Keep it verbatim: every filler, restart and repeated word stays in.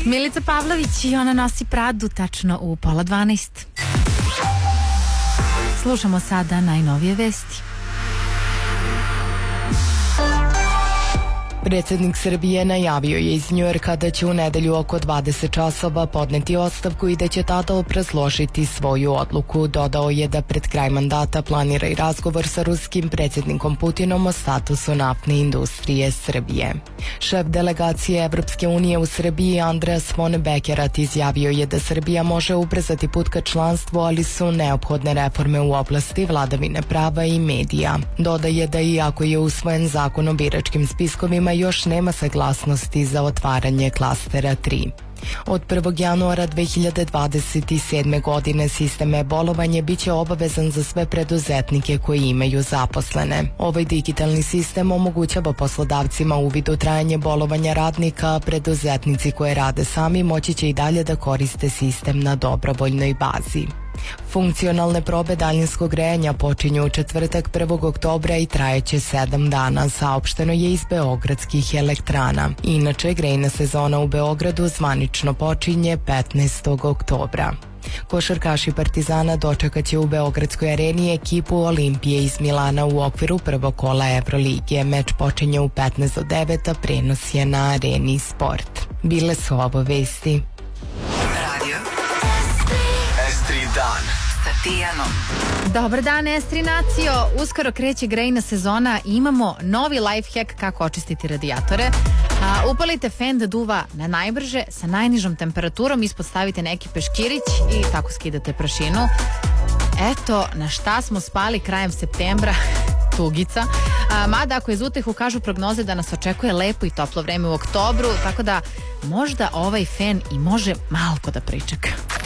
Milica Pavlović i ona nosi Pradu tačno u pola dvanaest. Slušamo sada najnovije vesti. Predsjednik Srbije najavio je iz Njujorka da će u nedelju oko dvadeset časova podneti ostavku i da će tada obrazložiti svoju odluku. Dodao je da pred kraj mandata planira i razgovor sa ruskim predsjednikom Putinom o statusu naftne industrije Srbije. Šef delegacije Evropske unije u Srbiji Andreas von Bekerat izjavio je da Srbija može ubrzati put ka članstvu, ali su neophodne reforme u oblasti vladavine prava i medija. Dodaje da iako je usvojen zakon o biračkim spiskovima, još nema saglasnosti za otvaranje klastera tri. Od prvog januara dve hiljade dvadeset sedme. godine sistem e-bolovanje biće obavezan za sve preduzetnike koji imaju zaposlene. Ovaj digitalni sistem omogućava poslodavcima uvid u trajanje bolovanja radnika, a preduzetnici koje rade sami moći će i dalje da koriste sistem na dobrovoljnoj bazi. Funkcionalne probe daljinskog grejanja počinju u četvrtak prvog oktobra i trajeće sedam dana, saopšteno je iz beogradskih elektrana. Inače, grejna sezona u Beogradu zvanično počinje petnaestog oktobra. Košarkaši Partizana dočekat će u Beogradskoj areni ekipu Olimpije iz Milana u okviru prvog kola Evrolige. Meč počinje u petnaest do devet, a prenos je na Areni Sport. Bile su ovo vesti. Radio S tri dan sa Tijanom. Dobar dan, Estri nacijo. Uskoro kreće grejna sezona i imamo novi life hack kako očistiti radijatore. A, upalite fen da duva na najbrže sa najnižom temperaturom, ispod stavite neki peškirić i tako skidate prašinu. Eto na šta smo spali krajem septembra. Tugica. A, mada ako je za utehu kažu prognoze da nas očekuje lepo i toplo vreme u oktobru, tako da možda ovaj fen i može malko da pričeka.